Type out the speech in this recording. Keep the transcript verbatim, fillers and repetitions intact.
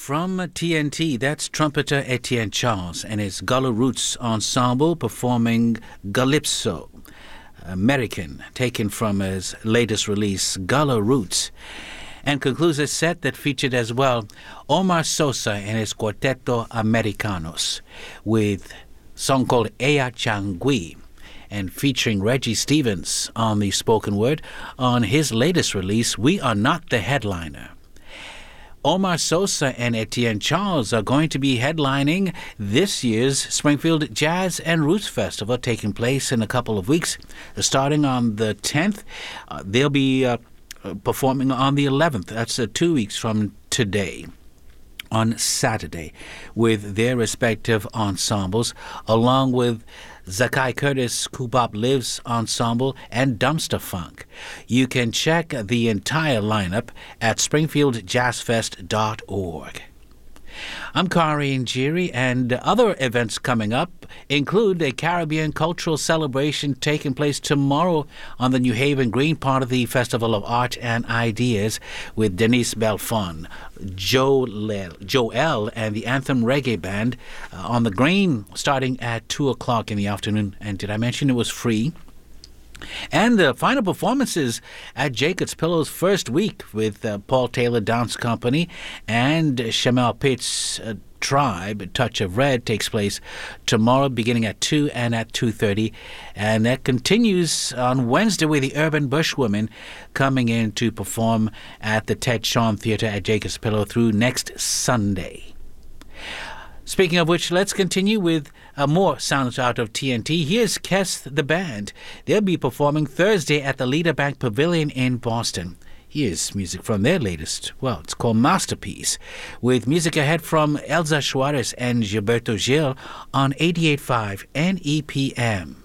from T N T, that's trumpeter Etienne Charles and his Gullah Roots Ensemble performing Calypso, American, taken from his latest release, Gullah Roots. And concludes a set that featured as well Omar Sosa and his Quarteto Americanos with a song called Ea Changui, and featuring Reggie Stevens on the spoken word on his latest release, We Are Not the Headliner. Omar Sosa and Etienne Charles are going to be headlining this year's Springfield Jazz and Roots Festival, taking place in a couple of weeks. Starting on the tenth, uh, they'll be uh, performing on the eleventh. That's uh, two weeks from today, on Saturday, with their respective ensembles, along with Zakai Curtis Kubop Lives Ensemble and Dumpster Funk. You can check the entire lineup at springfield jazz fest dot org. I'm Kari Njiri, and other events coming up include a Caribbean cultural celebration taking place tomorrow on the New Haven Green part of the Festival of Art and Ideas with Denise Belfon, Joel, Joel and the Anthem Reggae Band uh, on the Green starting at two o'clock in the afternoon. And did I mention it was free? And the final performances at Jacob's Pillow's first week with uh, Paul Taylor Dance Company and Shamel Pitts' uh, Tribe, Touch of Red, takes place tomorrow beginning at two and at two thirty. And that continues on Wednesday with the Urban Bushwomen coming in to perform at the Ted Shawn Theatre at Jacob's Pillow through next Sunday. Speaking of which, let's continue with uh, more sounds out of T N T. Here's Kess the Band. They'll be performing Thursday at the Leader Bank Pavilion in Boston. Here's music from their latest, well, it's called Masterpiece, with music ahead from Elza Suarez and Gilberto Gil on eighty-eight point five N E P M.